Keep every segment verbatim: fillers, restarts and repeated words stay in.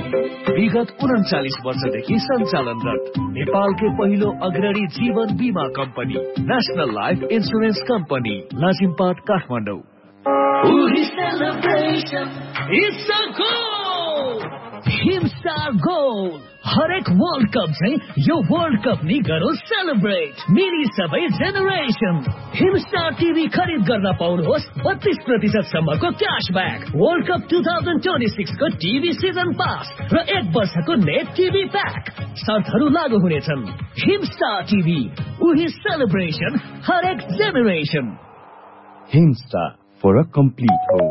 विगत उन्चालिस वर्षदेखि सञ्चालनरत नेपालकै पहिलो अग्रणी जीवन बीमा company national life insurance company Lazimpat Kathmandu. Himstar goal हरेक वर्ल्ड कप चाहिँ यो वर्ल्ड कप नि गरौँ सेलिब्रेट मिली सबै जेनेरेसन। हिमस्टार टिभी खरिद गर्न पाउनुहोस् बत्तीस प्रतिशत सम्मको cashback, world cup two thousand twenty six को टिभी सिजन पास र एक वर्षको नेट टिभी प्याक। शर्तहरू लागू हुनेछन्। हिमस्टार टिभी, उही सेलिब्रेसन हरेक generation. Himstar for a complete home.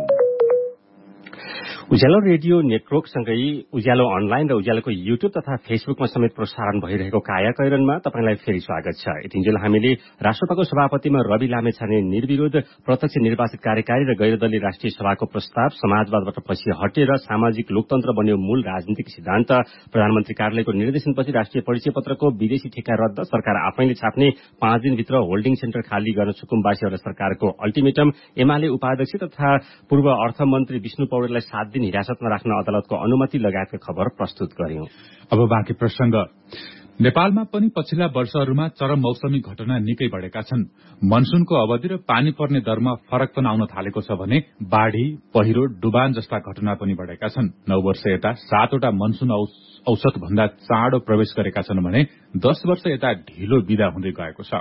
Ujyaalo radio नेटवर्कसँगै Ujyaalo online र उज्यालोको युट्युब तथा फेसबुकमा समेत प्रसारण भइरहेको काया कैरनमा तपाईँलाई फेरि स्वागत छ। यतिन्जेल हामीले राष्ट्रसभाको सभापतिमा रवि लामेछाने निर्विरोध प्रत्यक्ष निर्वाचित कार्यकारी र गैरदलीय राष्ट्रिय सभाको प्रस्ताव समाजवादबाट पछि हटेर सामाजिक लोकतन्त्र बन्यो मूल राजनीतिक सिद्धान्त, प्रधानमन्त्री कार्यालयको निर्देशनपछि राष्ट्रिय परिचय पत्रको विदेशी ठेक्का रद्द, सरकार आफैले छाप्ने पाँच दिनभित्र होल्डिङ सेन्टर खाली गर्न सुकुम्बासी सरकारको अल्टिमेटम, एमाले उपाध्यक्ष तथा पूर्व अर्थमन्त्री विष्णु पौडेललाई सात दिन हिरासतमा राख्न अदालतको अनुमति लगायतका खबर प्रस्तुत गर्यौं। अब बाँकी प्रसंग। नेपालमा पनि पछिल्ला वर्षहरूमा चरम मौसमी घटना निकै बढेका छन्। मनसूनको अवधि र पानी पर्ने दरमा फरक पनि आउन थालेको छ भने बाढ़ी, पहिरो, डुबान जस्ता घटना पनि बढेका छन्। नौ वर्ष यता सातवटा मनसून औसत भन्दा चाँडो प्रवेश गरेका छन् भने दश वर्ष यता ढिलो विदा हुँदै गएको छ।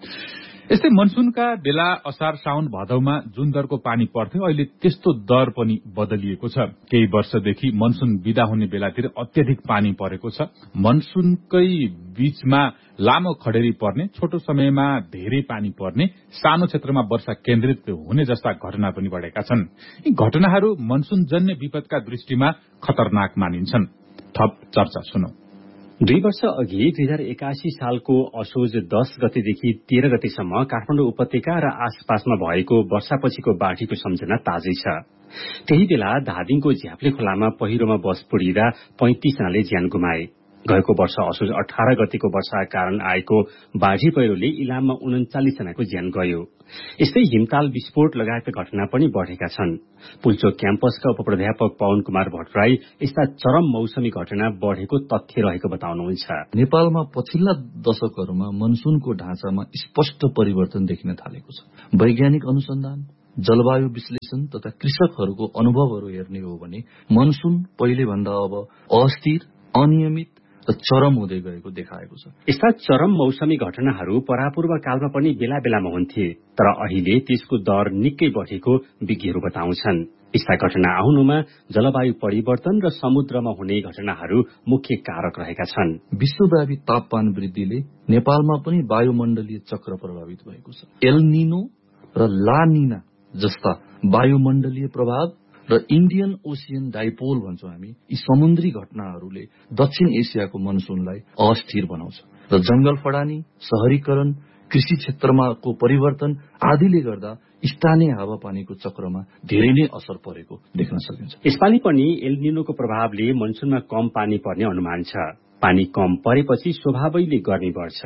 यस्तै मनसूनका बेला असार साउन भदौमा जुन दरको पानी पर्थ्यो अहिले त्यस्तो दर पनि बदलिएको छ। केही वर्षदेखि मनसून विदा हुने बेलातिर अत्यधिक पानी परेको छ। मनसूनकै बीचमा लामो खडेरी पर्ने, छोटो समयमा धेरै पानी पर्ने, सानो क्षेत्रमा वर्षा केन्द्रित हुने जस्ता घटना पनि बढेका छन्। यी घटनाहरू मनसूनजन्य विपदका दृष्टिमा खतरनाक मानिन्छन्। थप चर्चा सुनौ। दुई वर्ष अघि दुई हजार एकासी सालको असोज दस गतेदेखि तेह्र गतेसम्म काठमाडौँ उपत्यका र आसपासमा भएको वर्षापछिको बाढ़ीको सम्झना ताजै छ। त्यही बेला धादिङको झ्याप्ले खोलामा पहिरोमा बस पुरिँदा पैंतिस जनाले ज्यान गुमाए। गएको वर्ष असोज अठार गतेको वर्षाका कारण आएको बाढ़ी पहिरोले इलाममा उन्चालिस जनाको ज्यान गयो। यस्तै हिमताल विस्फोट लगायतका घटना पनि बढ़ेका छन्। पुल्चोक क्याम्पसका उपप्राध्यापक पवन कुमार भट्टराई यस्ता चरम मौसमी घटना बढ़ेको तथ्य रहेको बताउनुहुन्छ। नेपालमा पछिल्ला दशकहरूमा मनसूनको ढाँचामा स्पष्ट परिवर्तन देखिन थालेको छ। वैज्ञानिक अनुसन्धान, जलवायु विश्लेषण तथा कृषकहरूको अनुभवहरू हेर्ने हो भने मनसून पहिले भन्दा अब अस्थिर, अनियमित र चरम हुँदै गएको देखाएको छ। यस्ता चरम मौसमी घटनाहरू परापूर्व कालमा पनि बेला बेलामा हुन्थे, तर अहिले त्यसको दर निकै बढेको विज्ञहरू बताउँछन्। यस्ता घटना आउनुमा जलवायु परिवर्तन र समुद्रमा हुने घटनाहरू मुख्य कारक रहेका छन्। विश्वव्यापी तापमान वृद्धिले नेपालमा पनि वायुमण्डलीय चक्र प्रभावित भएको छ। एल निनो र ला निना जस्ता वायुमण्डलीय प्रभाव र इन्डियन ओसियन डाइपोल भन्छौं हामी, यी समुद्री घटनाहरूले दक्षिण एसियाको मनसूनलाई अस्थिर बनाउँछ र जंगल फडानी, शहरीकरण, कृषि क्षेत्रमा को परिवर्तन आदिले गर्दा स्थानीय हावापानीको चक्रमा धेरै नै असर परेको देख्न सकिन्छ। यसपालि पनि एल निनोको प्रभावले मनसूनमा कम पानी पर्ने अनुमान छ। पानी कम परेपछि स्वभावैले गर्मी बढ्छ।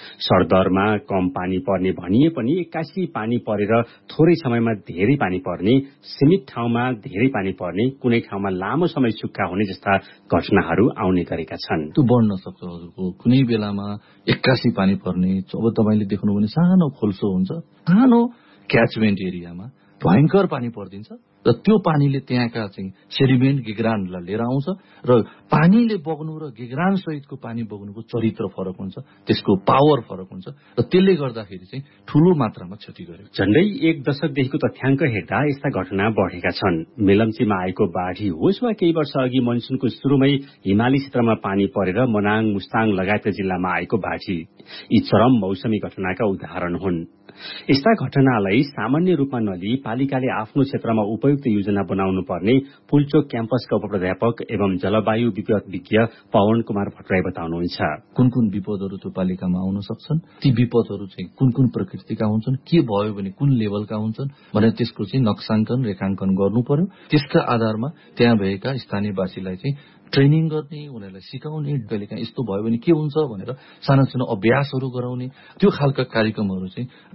सरदरमा कम पानी पर्ने भनिए पनि एक्कासी पानी परेर थोरै समयमा धेरै पानी पर्ने, सीमित ठाउँमा धेरै पानी पर्ने, कुनै ठाउँमा लामो समय सुक्खा हुने जस्ता घटनाहरू आउने गरेका छन्। त्यो बढ्न सक्छ हजुरको। कुनै बेलामा एक्कासी पानी पर्ने, अब तपाईले देख्नु भने सानो खोल्सो हुन्छ, सानो क्याचमेन्ट एरियामा भयंकर पानी पर्दिन्छ र त्यो पानीले त्यहाँका चाहिँ सेडिमेन्ट गिग्रानलाई लिएर आउँछ र पानीले बग्नु र गिग्रान सहितको पानी बग्नुको चरित्र फरक हुन्छ, त्यसको पावर फरक हुन्छ र त्यसले गर्दाखेरि चाहिँ ठूलो मात्रामा क्षति गर्यो। झण्डै एक दशकदेखिको तथ्याङ्क हेर्दा यस्ता घटना बढेका छन्। मेलम्चीमा आएको बाढ़ी होस् वा केही वर्ष अघि मनसूनको सुरुमै हिमाली क्षेत्रमा पानी परेर मनाङ, मुस्ताङ लगायतका जिल्लामा आएको बाढ़ी, यी चरम मौसमी घटनाका उदाहरण हुन्। यस्ता घटनालाई सामान्य रूपमा नलिई पालिकाले आफ्नो क्षेत्रमा उपयुक्त योजना बनाउनु पर्ने पुल्चोक क्याम्पसका उपप्राध्यापक एवं जलवायु विपद विज्ञ पवन कुमार भट्टराई बताउनुहुन्छ। कुन कुन विपदहरू त्यो पालिकामा आउन सक्छन्, ती विपदहरू चाहिँ कुन कुन प्रकृतिका हुन्छन्, के भयो भने कुन लेभलका हुन्छन् भनेर त्यसको चाहिँ नक्साङ्कन, रेखाङ्कन गर्नु पर्यो। त्यसका आधारमा त्यहाँ भएका स्थानीयवासीलाई चाहिँ ट्रेनिङ गर्ने, उनीहरूलाई सिकाउने, कहिलेकाहीँ यस्तो भयो भने के हुन्छ भनेर सानो सानो अभ्यासहरू गराउने, त्यो खालका कार्यक्रमहरू चाहिँ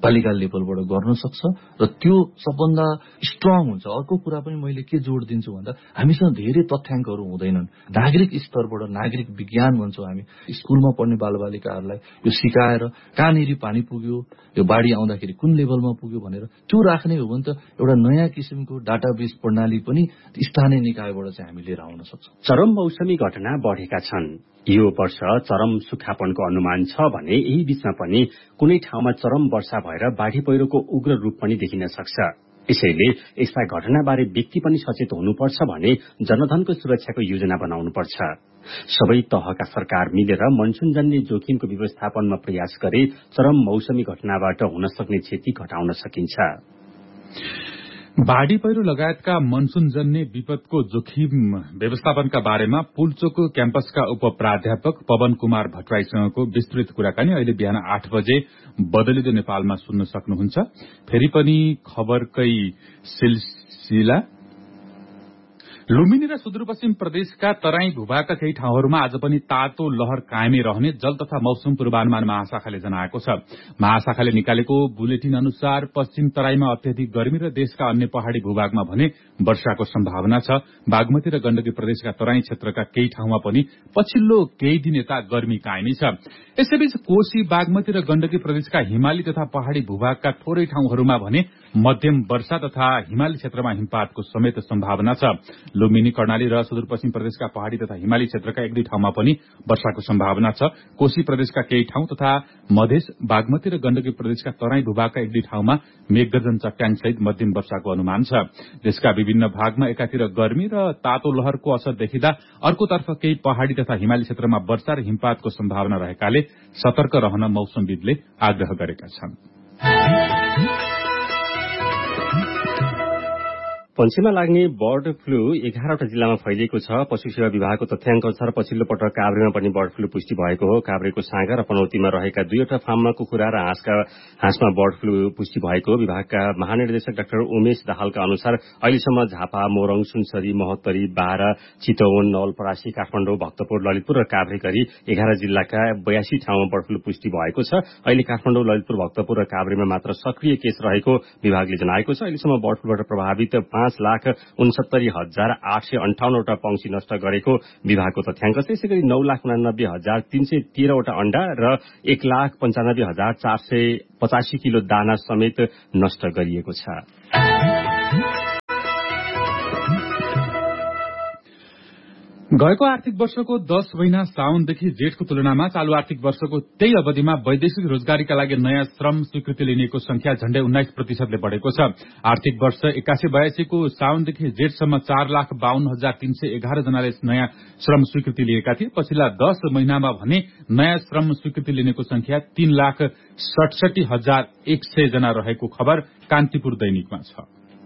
पालिका लेभलबाट गर्न सक्छ र त्यो सबभन्दा स्ट्रङ हुन्छ। अर्को कुरा पनि मैले के जोड दिन्छु भन्दा हामीसँग धेरै तथ्याङ्कहरू हुँदैनन्। नागरिक स्तरबाट नागरिक विज्ञान भन्छौँ हामी, स्कुलमा पढ्ने बालबालिकाहरूलाई यो सिकाएर कहाँनिर पानी पुग्यो, यो बाढी आउँदाखेरि कुन लेभलमा पुग्यो भनेर त्यो राख्ने हो भने त एउटा नयाँ किसिमको डाटाबेस प्रणाली पनि स्थानीय निकायबाट चाहिँ हामी लिएर आउन सक्छौँ। चरम मौसमी घटना बढेका छन्। यो वर्ष चरम सुक्खापनको अनुमान छ भने यही बीचमा पनि कुनै ठाउँमा चरम वर्षा भएर बाढी पहिरोको उग्र रूप पनि देखिन सक्छ। यसैले यस्ता घटनाबारे व्यक्ति पनि सचेत हुनुपर्छ भने जनधनको सुरक्षाको योजना बनाउनुपर्छ। सबै तहका सरकार मिलेर मनसुनजन्य जोखिमको व्यवस्थापनमा प्रयास गरे चरम मौसमी घटनाबाट हुन सक्ने क्षति घटाउन सकिन्छ। बाढ़ी पहिरो लगायतका मनसुनजन्य विपदको जोखिम व्यवस्थापनका बारेमा पुल्चोकको क्याम्पसका उप प्राध्यापक पवन कुमार भट्टराईसँगको विस्तृत कुराकानी अहिले बिहान आठ बजे बदलिँदो नेपालमा सुन्न सक्नुहुन्छ। फेरि पनि खबरकै सिलसिला। लुम्बिनी र सुदूरपश्चिम प्रदेशका तराई भूभागका केही ठाउँहरूमा आज पनि तातो लहर कायमै रहने जल तथा मौसम पूर्वानुमान महाशाखाले जनाएको छ। महाशाखाले निकालेको बुलेटिन अनुसार पश्चिम तराईमा अत्यधिक गर्मी र देशका अन्य पहाड़ी भूभागमा भने वर्षाको सम्भावना छ। बागमती र गण्डकी प्रदेशका तराई क्षेत्रका केही ठाउँमा पनि पछिल्लो केही दिन यता गर्मी कायमै छ। यसैबीच कोशी, बागमती र गण्डकी प्रदेशका हिमाली तथा पहाड़ी भूभागका थोरै ठाउँहरूमा भने मध्यम वर्षा तथा हिमाली क्षेत्रमा हिमपातको समेत सम्भावना छ। लुम्बिनी, कर्णाली र सुदूरपश्चिम प्रदेशका पहाड़ी तथा हिमाली क्षेत्रका एक दुई ठाउँमा पनि वर्षाको सम्भावना छ। कोशी प्रदेशका केही ठाउँ तथा मधेस, बागमती र गण्डकी प्रदेशका तराई भूभागका एक दुई ठाउँमा मेघगर्जन चट्याङसहित मध्यम वर्षाको अनुमान छ। देशका विभिन्न भागमा एकातिर गर्मी र तातो लहरको असर देखिँदा अर्कोतर्फ केही पहाड़ी तथा हिमाली क्षेत्रमा वर्षा र हिमपातको सम्भावना रहेकाले सतर्क रहन मौसमविदले आग्रह गरेका छन्। पन्छीमा लाग्ने बर्ड फ्लू एघारवटा जिल्लामा फैलिएको छ। पशु सेवा विभागको तथ्याङ्क अनुसार पछिल्लो पटक काभ्रेमा पनि बर्ड फ्लू पुष्टि भएको हो। काभ्रेको साँगा र पनौतीमा रहेका दुईवटा फार्ममा कुखुरा र हाँसका हाँसमा बर्ड फ्लू पुष्टि भएको हो। विभागका महानिर्देशक डाक्टर उमेश दाहालका अनुसार अहिलेसम्म झापा, मोरङ, सुनसरी, महोत्तरी, बाह्र, चितवन, नवलपरासी, काठमाडौँ, भक्तपुर, ललितपुर र काभ्रे गरी एघार जिल्लाका बयासी ठाउँमा बर्ड फ्लू पुष्टि भएको छ। अहिले काठमाडौँ, ललितपुर, भक्तपुर र काभ्रेमा मात्र सक्रिय केस रहेको विभागले जनाएको छ। अहिलेसम्म बर्ड फ्लूबाट प्रभावित पाँच लाख उनसत्तरी हजार आठ सय अन्ठाउन्नवटा पंक्षी नष्ट गरेको विभागको तथ्याङ्क छ। यसै गरी नौ लाख उनानब्बे हजार तीन सय तेह्रवटा अण्डा र एक लाख पञ्चानब्बे हजार चार सय पचासी किलो दाना समेत नष्ट गरिएको छ। गएको आर्थिक वर्षको दश महिना साउनदेखि जेठको तुलनामा चालू आर्थिक वर्षको त्यही अवधिमा वैदेशिक रोजगारीका लागि नयाँ श्रम स्वीकृति लिनेको संख्या झण्डै उन्नाइस प्रतिशतले बढ़ेको छ। आर्थिक वर्ष एक्कासी बयासीको साउनदेखि जेठसम्म चार लाख बाहन्न हजार तीन सय एघार जनाले नयाँ श्रम स्वीकृति लिएका थिए। पछिल्ला दश महिनामा भने नयाँ श्रम स्वीकृति लिनेको संख्या तीन लाख सडसठी हजार एक सय जना रहेको खबर कान्तिपुर दैनिकमा छ।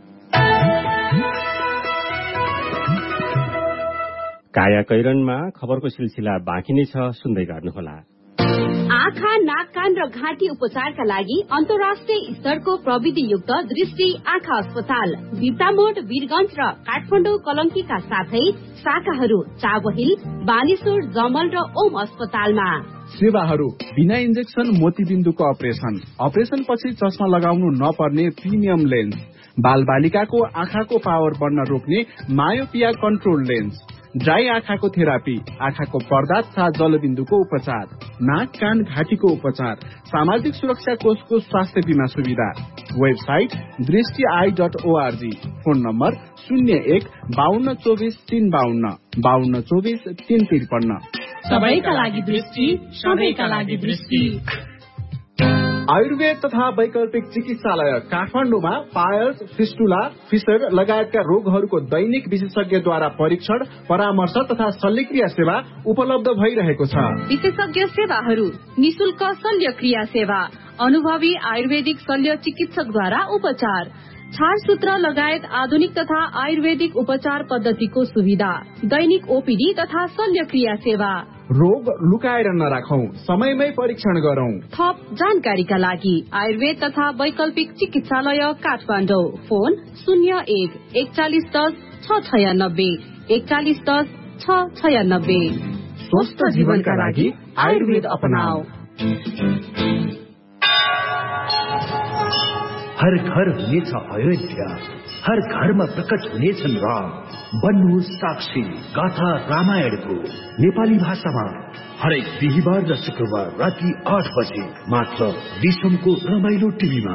काया कैरनमा खबरको सिलसिला बाँकी नै छ, सुन्दै गर्नुहोला। आँखा, नाक, कान र घाँटी उपचारका लागि अन्तर्राष्ट्रिय स्तरको प्रविधियुक्त दृष्टि आँखा अस्पताल बिर्तामोड, वीरगञ्ज र काठमाडौँ कलङ्कीका साथै शाखाहरू चाबहिल, बानेश्वर, जमल र ओम अस्पतालमा। सेवाहरू बिना इन्जेक्सन मोतीबिन्दुको अपरेसन, अपरेसन पछि चस्मा लगाउनु नपर्ने प्रिमियम लेन्स, बाल बालिकाको आँखाको पावर बढ्न रोक्ने मायोपिया कन्ट्रोल लेन्स, ड्राई आँखाको थेरापी, आँखाको पर्दा तथा जलबिन्दुको उपचार, नाक, कान, घाँटीको उपचार, सामाजिक सुरक्षा कोषको स्वास्थ्य बीमा सुविधा। वेबसाइट दृष्टि I dot ORG. Phone number शून्य एक बाहन्न चौबिस तीन बाहन्न बाहन्न चौबिस तीन त्रिपन्न। सबैका लागि दृष्टि, सबैका लागि दृष्टि। आयुर्वेद तथा वैकल्पिक चिकित्सालय काठमाडौँमा पायल्स, फिस्टुला, फिसर लगायतका रोगहरूको दैनिक विशेषज्ञद्वारा परीक्षण, परामर्श तथा शल्यक्रिया सेवा उपलब्ध भइरहेको छ। विशेषज्ञ सेवाहरू निशुल्क शल्यक्रिया सेवा, अनुभवी आयुर्वेदिक शल्य चिकित्सकद्वारा उपचार, छारसूत्र लगायत आधुनिक तथा आयुर्वेदिक उपचार पद्धतिको सुविधा, दैनिक ओपीडी तथा शल्यक्रिया सेवा। रोग लुकाएर नराखौं, समयमै परीक्षण गरौं। थप जानकारीका लागि आयुर्वेद तथा वैकल्पिक चिकित्सालय काठमाडौँ। फोन शून्य एक एकचालिस दस छ छयानब्बे एकचालिस दस छ छयानब्बे। स्वस्थ जीवनका लागि आयुर्वेद अपनाऊ। हर घर हुनेछ अयोध्या, हर घरमा प्रकट हुनेछन् राम। बन्नुहोस् साक्षी गाथा रामायणको नेपाली भाषामा हरेक बिहिबार र शुक्रबार राति आठ बजे मात्र विश्वको रमाइलो टिभीमा।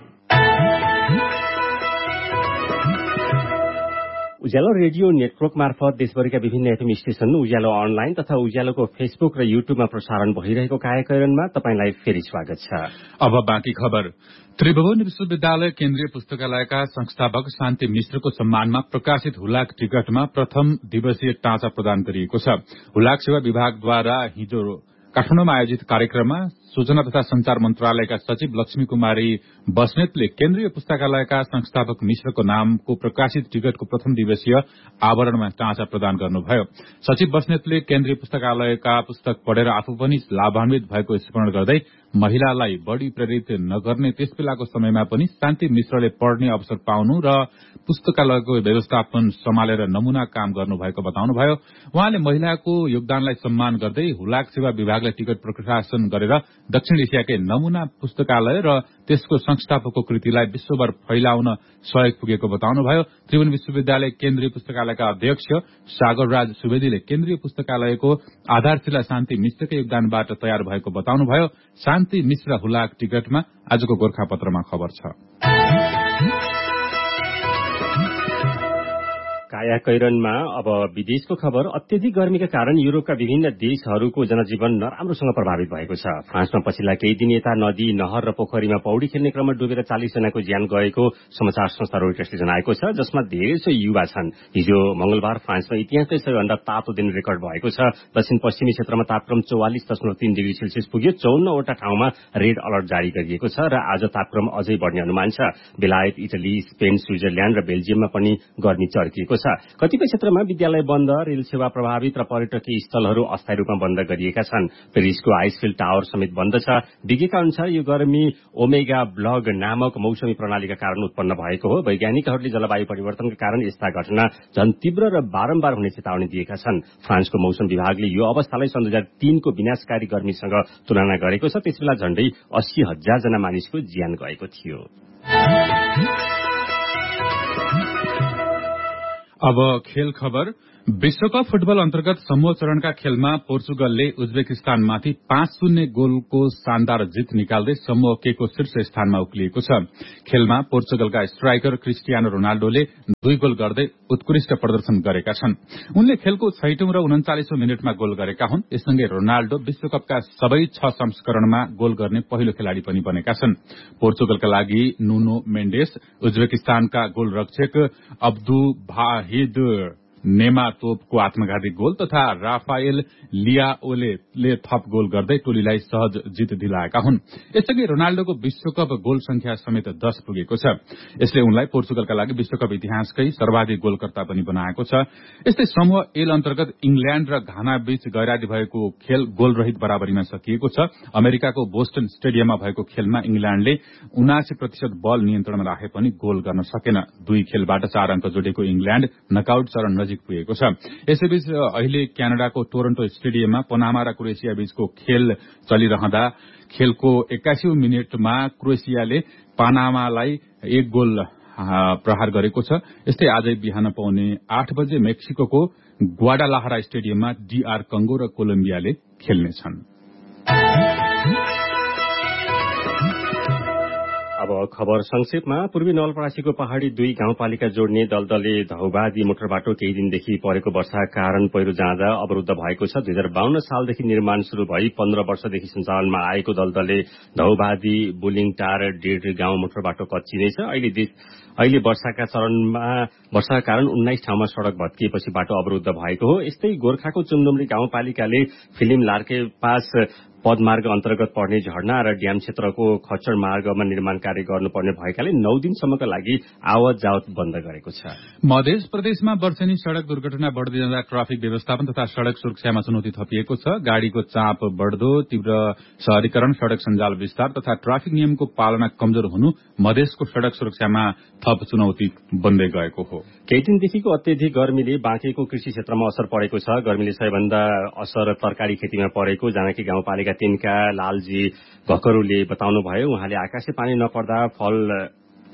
उज्यालो रेडियो नेटवर्क मार्फत देशभरिका विभिन्न एफएम स्टेशन, उज्यालो अनलाइन तथा उज्यालोको फेसबुक र युट्युबमा प्रसारण भइरहेको कायाकरणमा तपाईंलाई फेरि स्वागत छ। अब बाँकी खबर। त्रिभुवन विश्वविद्यालय केन्द्रीय पुस्तकालयका संस्थापक शान्ति मिश्रको सम्मानमा प्रकाशित हुलाक टिकटमा प्रथम दिवसीय टाँचा प्रदान गरिएको छ। हुलाक सेवा विभागद्वारा हिजो काठमाडौँमा आयोजित कार्यक्रममा सूचना तथा संचार मन्त्रालयका सचिव लक्ष्मी कुमारी बस्नेतले केन्द्रीय पुस्तकालयका संस्थापक मिश्रको नामको प्रकाशित टिकटको प्रथम दिवसीय आवरणमा टाँचा प्रदान गर्नुभयो। सचिव बस्नेतले केन्द्रीय पुस्तकालयका पुस्तक पढेर आफू पनि लाभान्वित भएको स्मरण गर्दै महिलालाई बढ़ी प्रेरित नगर्ने त्यसबेलाको समयमा पनि शान्ति मिश्रले पढ्ने अवसर पाउनु र पुस्तकालयको व्यवस्थापन सम्हालेर नमूना काम गर्नुभएको बताउनुभयो। उहाँले महिलाको योगदानलाई सम्मान गर्दै हुलाक सेवा विभागले टिकट प्रकाशन गरेर दक्षिण एसियाकै नमूना पुस्तकालय र त्यसको संस्थापकको कृतिलाई विश्वभर फैलाउन सहयोग पुगेको बताउनुभयो। त्रिभुवन विश्वविद्यालय केन्द्रीय पुस्तकालयका अध्यक्ष सागरराज सुवेदीले केन्द्रीय पुस्तकालयको आधारशिला शान्ति मिश्रकै योगदानबाट तयार भएको बताउनुभयो। शान्ति मिश्र हुलाक टिकटमा आजको गोर्खापत्रमा खबर छ। कायाकैरनमा अब विदेशको खबर। अत्यधिक गर्मीका कारण युरोपका विभिन्न देशहरूको जनजीवन नराम्रोसँग प्रभावित भएको छ। फ्रान्समा पछिल्ला केही दिन यता नदी, नहर र पोखरीमा पौडी खेल्ने क्रममा डुबेर चालिस जनाको ज्यान गएको समाचार संस्था रोइटर्सले जनाएको छ, जसमा धेरैसो युवा छन्। हिजो मंगलबार फ्रान्समा इतिहासकै सबैभन्दा तातो दिन रेकर्ड भएको छ। दक्षिण पश्चिमी क्षेत्रमा तापक्रम चौवालिस दशमलव तीन डिग्री सेल्सियस पुग्यो। चौन्नवटा ठाउँमा रेड अलर्ट जारी गरिएको छ र आज तापक्रम अझै बढ्ने अनुमान छ। बेलायत, इटली, स्पेन, स्विजरल्याण्ड र बेल्जियममा पनि गर्मी चर्किएको छ। कतिपय क्षेत्रमा विद्यालय बन्द, रेल सेवा प्रभावित र पर्यटकीय स्थलहरू अस्थायी रूपमा बन्द गरिएका छन्। पेरिसको आइसफिल टावर समेत बन्द छ। विज्ञका अनुसार यो गर्मी ओमेगा ब्लग नामक मौसमी प्रणालीका कारण उत्पन्न भएको हो। वैज्ञानिकहरूले जलवायु परिवर्तनका कारण यस्ता घटना झन तीव्र र बारम्बार हुने चेतावनी दिएका छन्। फ्रान्सको मौसम विभागले यो अवस्थालाई सन् दुई हजार तीनको विनाशकारी गर्मीसँग तुलना गरेको छ। त्यसबेला झण्डै अस्सी हजार जना मानिसको ज्यान गएको थियो। अब खेल खबर। विश्वकप फुटबल अन्तर्गत समूह चरणका खेलमा पोर्चुगलले उज्बेकिस्तानमाथि पाँच शून्य गोलको शानदार जित निकाल्दै समूह के को शीर्ष स्थानमा उक्लिएको छ। खेलमा पोर्चुगलका स्ट्राइकर क्रिस्टियानो रोनाल्डोले दुई गोल गर्दै उत्कृष्ट प्रदर्शन गरेका छन्। उनले खेलको छैटौं र उन्चालिसौं मिनटमा गोल गरेका हुन्। यससँगै रोनाल्डो विश्वकपका सबै छ संस्करणमा गोल गर्ने पहिलो खेलाड़ी पनि बनेका छन्। पोर्चुगलका लागि नुनो मेन्डेस, उज्बेकिस्तानका गोलरक्षक अब्दु भाहिद नेमातोपको आत्मघाती गोल तथा राफाएल लियाओले थप गोल गर्दै टोलीलाई सहज जित दिलाएका हुन्। यसअघि रोनाल्डोको विश्वकप गोल संख्या समेत दश पुगेको छ। यसले उनलाई पोर्चुगलका लागि विश्वकप इतिहासकै सर्वाधिक गोलकर्ता पनि बनाएको छ। यस्तै समूह एल अन्तर्गत इंग्ल्याण्ड र घाना बीच गैराती भएको खेल गोलरहित बराबरीमा सकिएको छ। अमेरिकाको बोस्टन स्टेडियममा भएको खेलमा इंग्ल्याण्डले उनासी प्रतिशत बल नियन्त्रणमा राखे पनि गोल गर्न सकेन। दुई खेलबाट चार अंक जोडेको इंग्ल्याण्ड नकआउट चरण पुगेको छ। यसैबीच अहिले क्यानाडाको टोरन्टो स्टेडियममा पनामा र क्रोएसिया बीचको खेल चलिरहँदा खेलको एक्काइसौं मिनटमा क्रोएसियाले पनामालाई एक गोल प्रहार गरेको छ। यस्तै आजै बिहान पाउने आठ बजे मेक्सिको ग्वाडालाहरा स्टेडियममा डीआर कंगो र कोलम्बियाले खेल्नेछन्। अब खबर संक्षेपमा। पूर्वी नवलपरासीको पहाड़ी दुई गाउँपालिका जोड्ने दलदले धौबादी मोटर बाटो केही दिनदेखि परेको वर्षाका कारण पहिरो जाँदा अवरुद्ध भएको छ। दुई हजार बाहन्न सालदेखि निर्माण शुरू भई पन्ध्र वर्षदेखि सञ्चालनमा आएको दलदले धौबादी बुलिङटार डेढ गाउँ मोटर बाटो कच्चिने छ। अहिले अहिले वर्षाका चरणमा वर्षाका कारण उन्नाइस ठाउँमा सड़क भत्किएपछि बाटो अवरुद्ध भएको हो। यस्तै गोर्खाको चुमडुम्री गाउँपालिकाले फिल्म लार्के पास पदमार्ग अन्तर्गत पर्ने झरना र ड्याम क्षेत्रको खच्चड मार्गमा निर्माण कार्य गर्नुपर्ने भएकाले नौ दिनसम्मका लागि आवत जावत बन्द गरेको छ। मध्य प्रदेशमा वर्षेनी सड़क दुर्घटना बढ़दै जाँदा ट्राफिक व्यवस्थापन तथा सड़क सुरक्षामा चुनौती थपिएको छ। गाड़ीको चाप बढ़दो, तीव्र शहरीकरण, सड़क सञ्जाल विस्तार तथा ट्राफिक नियमको पालना कमजोर हुनु मधेसको सड़क सुरक्षामा थप चुनौती बन्दै गएको हो। केही दिनदेखिको अत्यधिक गर्मीले बाँकेको कृषि क्षेत्रमा असर परेको छ। गर्मीले सबैभन्दा असर तरकारी खेतीमा परेको जानकी गाउँपालिका तीनका लालजी घकरूले बताउनुभयो। उहाँले आकाशे पानी नपर्दा फल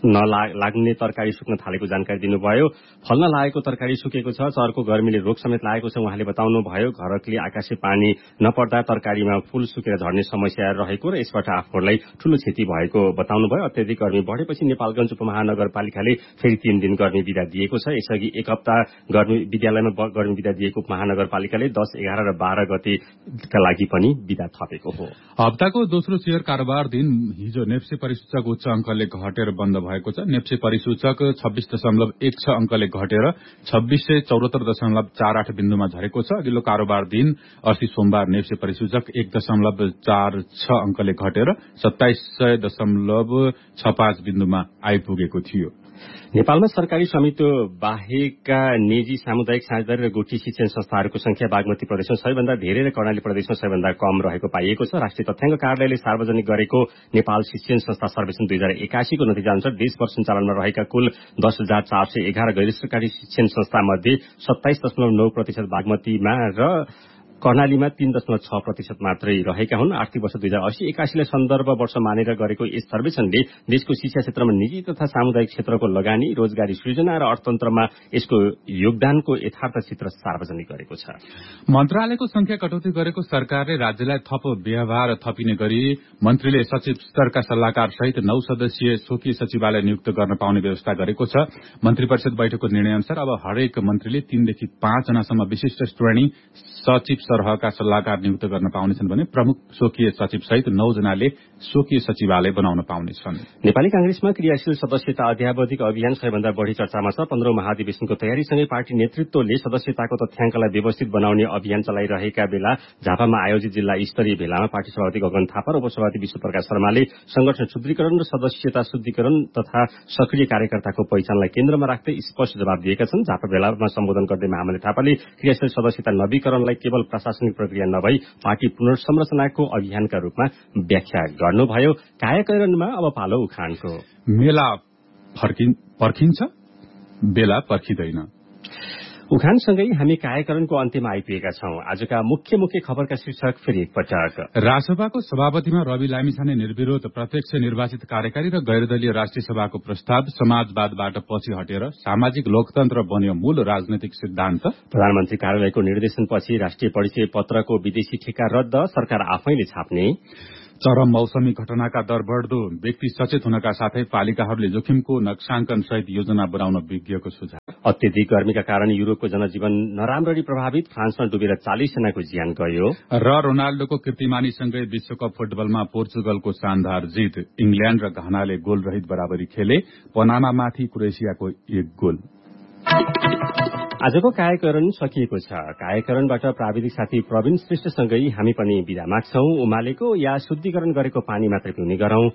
नलाग्ने तरकारी सुक्न थालेको जानकारी दिनुभयो। फल्न लागेको तरकारी सुकेको छ, चरको गर्मीले रोग समेत लागेको छ उहाँले बताउनुभयो। घरकले आकाशे पानी नपर्दा तरकारीमा फूल सुकेर झर्ने समस्या रहेको र यसबाट आफूहरूलाई ठूलो क्षति भएको बताउनुभयो। अत्यधिक गर्मी बढेपछि नेपालगञ्ज उपमहानगरपालिकाले फेरि तीन दिन गर्मी बिदा दिएको छ। यसअघि एक हप्ता गर्मी विद्यालयमा गर्मी बिदा दिएको महानगरपालिकाले दस एघार र बाह्र गतेका लागि पनि बिदा थपेको हो। हप्ताको दोस्रो शेयर कारोबार दिन हिजो नेप्से परिसूचक उच्च अंकले घटेर बन्द भएको छ। नेप्से परिसूचक छब्बीस दशमलव एक छ अंकले घटेर छब्बीस सय चौरात्तर दशमलव चार आठ बिन्दुमा झरेको छ। अघिल्लो कारोबार दिन अस्ति सोमबार नेप्से परिसूचक एक दशमलव चार छ अंकले घटेर सत्ताइस सय दशमलव छ पाँच बिन्दुमा आइपुगेको थियो। नेपालमा सरकारी स्वामित्व बाहेकका निजी सामुदायिक साझेदारी र गुठी शिक्षण संस्थाहरूको संख्या बागमती प्रदेशमा सबैभन्दा धेरै र कर्णाली प्रदेशमा सबैभन्दा कम रहेको पाइएको छ। राष्ट्रिय तथ्याङ्क कार्यालयले सार्वजनिक गरेको नेपाल शिक्षण संस्था सर्वेक्षण दुई हजार एकासी को नतिजा अनुसार देशभर सञ्चालनमा रहेका कुल दस हजार चार सय एघार गैर सरकारी शिक्षण संस्था मध्ये सत्ताइस दशमलव नौ प्रतिशत बागमतीमा र कर्णालीमा तीन दशमलव छ प्रतिशत मात्रै रहेका हुन्। आर्थिक वर्ष दुई हजार अस्सी एकासीलाई सन्दर्भ वर्ष मानेर गरेको यस सर्वेक्षणले देशको शिक्षा क्षेत्रमा निजी तथा सामुदायिक क्षेत्रको लगानी, रोजगारी सृजना र अर्थतन्त्रमा यसको योगदानको यथार्थ चित्र सार्वजनिक गरेको छ। मन्त्रालयको संख्या कटौती गरेको सरकारले राज्यलाई थप व्यवहार थपिने गरी मन्त्रीले सचिव स्तरका सल्लाहकार सहित नौ सदस्यीय स्वकीय सचिवालय नियुक्त गर्न पाउने व्यवस्था गरेको छ। मन्त्री परिषद बैठकको निर्णय अनुसार अब हरेक मन्त्रीले तीनदेखि पाँचजनासम्म विशिष्ट श्रेणी सचिव सरहका सल्लाहकार नियुक्त गर्न पाउनेछन् भने प्रमुख स्वकीय सचिव सहित नौ जनाले स्वकीय सचिवालय बनाउन पाउनेछन्। नेपाली कांग्रेसमा क्रियाशील सदस्यता अध्यावधिक अभियान सबैभन्दा बढ़ी चर्चामा छ। पन्ध्रौं महाधिवेशनको तयारीसँगै पार्टी नेतृत्वले सदस्यताको तथ्याङ्कलाई व्यवस्थित बनाउने अभियान चलाइरहेका बेला झापामा आयोजित जिल्ला स्तरीय भेलामा पार्टी सभापति गगन थापा र उपसभापति विश्वप्रकाश शर्माले संगठन शुद्धिकरण र सदस्यता शुद्धिकरण तथा सक्रिय कार्यकर्ताको पहिचानलाई केन्द्रमा राख्दै स्पष्ट जवाब दिएका छन्। झापा भेलामा सम्बोधन गर्दै महामन्त्री थापाले क्रियाशील सदस्यता नवीकरणलाई केवल प्रशासनिक प्रक्रिया नभई पार्टी पुनर्संरचनाको अभियानका रूपमा व्याख्या गर्नुभयो। कायाकरणमा अब पालो उखानको। मेला पर्खिन्छ, बेला पर्खिँदैन। उखानसँगै हामी कायाकरणको अन्त्यमा आइपुगेका छौं। आजका मुख्य मुख्य खबरका शीर्षक फेरि एकपटक। राष्ट्रसभाको सभापतिमा रवि लामिछाने निर्विरोध प्रत्यक्ष निर्वाचित कार्यकारी र गैरदलीय राष्ट्रिय सभाको प्रस्ताव समाजवादबाट पछि हटेर सामाजिक लोकतन्त्र बन्यो मूल राजनैतिक सिद्धान्त। प्रधानमन्त्री कार्यालयको निर्देशनपछि राष्ट्रिय परिचय पत्रको विदेशी ठेक्का रद्द, सरकार आफैले छाप्ने। चरम मौसमी घटनाका दर बढ्दो, व्यक्ति सचेत हुनका साथै पालिकाहरूले जोखिमको नक्साङ्कन सहित योजना बनाउन विज्ञको सुझाव। अत्यधिक गर्मीका कारण युरोपको जनजीवन नराम्ररी प्रभावित, फ्रान्समा डुबेर चालिस जनाको ज्यान गयो। र रोनाल्डोको कीर्तिमानीसँगै विश्वकप फुटबलमा पोर्चुगलको शानदार जित। इंग्ल्याण्ड र घानाले गोल रहित बराबरी खेले, पनामामाथि क्रोएसियाको एक गोल। आजको कायाकरण सकिएको छ। कायाकरणबाट प्राविधिक साथी प्रवीण श्रेष्ठसँगै हामी पनि बिदा माग्छौं। उमालेको या शुद्धिकरण गरेको पानी मात्रै पिउने गरौं।